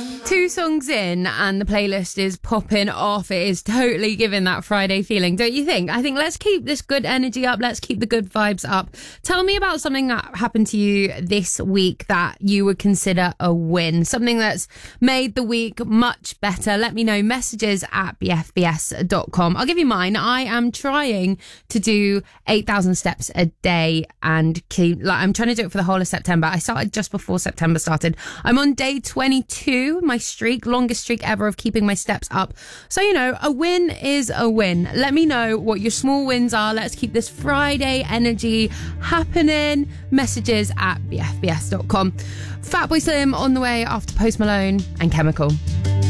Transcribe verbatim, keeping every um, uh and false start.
Two songs in and the playlist is popping off. It is totally giving that Friday feeling, don't you think? I think let's keep this good energy up. Let's keep the good vibes up. Tell me about something that happened to you this week that you would consider a win. Something that's made the week much better. Let me know. Messages at b f b s dot com. I'll give you mine. I am trying to do eight thousand steps a day and keep, like, I'm trying to do it for the whole of September. I started just before September started. I'm on day twenty-two, my streak, longest streak ever of keeping my steps up. So, you know, a win is a win. Let me know what your small wins are. Let's keep this Friday energy happening. Messages at b f b s dot com. Fatboy Slim on the way after Post Malone and Chemical.